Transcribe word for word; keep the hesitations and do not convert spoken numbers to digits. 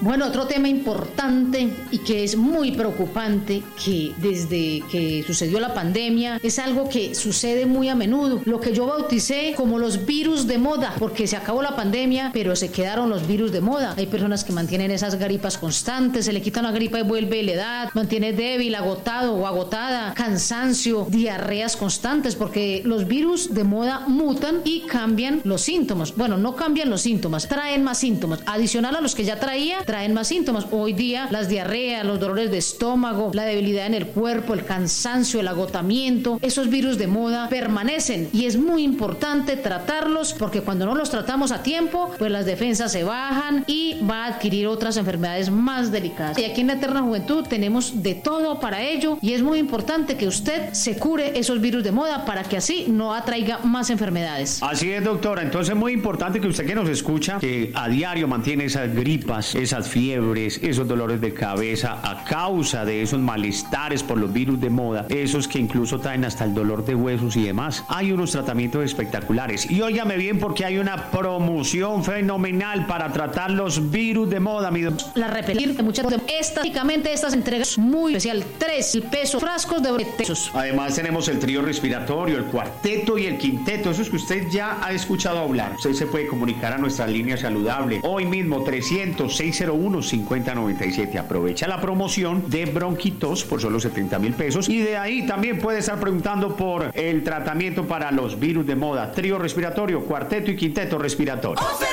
Bueno, otro tema importante y que es muy preocupante, que desde que sucedió la pandemia es algo que sucede muy a menudo, lo que yo bauticé como los virus de moda, porque se acabó la pandemia, pero se quedaron los virus de moda. Hay personas que mantienen esas gripas constantes, se le quita una gripa y vuelve la edad, mantiene débil, agotado o agotada, cansancio, diarreas constantes, porque los virus de moda mutan y cambian los síntomas. Bueno, no cambian los síntomas, traen más síntomas. Adicional a los que ya traía, traen más síntomas. Hoy día las diarreas, los dolores de estómago, la debilidad en el cuerpo, el cansancio, el agotamiento, esos virus de moda permanecen y es muy importante tratarlos, porque cuando no los tratamos a tiempo, pues las defensas se bajan y va a adquirir otras enfermedades más delicadas. Y aquí en la Eterna Juventud tenemos de todo para ello y es muy importante que usted se cure esos virus de moda para que así no atraiga más enfermedades. Así es, doctora. Entonces es muy importante que usted que nos escucha, que a diario mantiene esas gripas, esas fiebres, esos dolores de cabeza a causa de esos malestares por los virus de moda, esos que incluso traen hasta el dolor de huesos y demás. Hay unos tratamientos espectaculares. Y óigame bien, porque hay una promoción fenomenal para tratar los virus de moda, mi doctor. La repetir de muchas estadísticamente estas entregas muy especial, tres pesos frascos de bretesos. Además tenemos el trío respiratorio, el cuarteto y el quinteto, esos que usted ya ha escuchado hablar. Usted se puede comunicar a nuestra línea saludable hoy mismo, trescientos, seiscientos uno, cincuenta noventa y siete. Aprovecha la promoción de bronquitos por solo setenta mil pesos y de ahí también puede estar preguntando por el tratamiento para los virus de moda, trío respiratorio, cuarteto y quinteto respiratorio.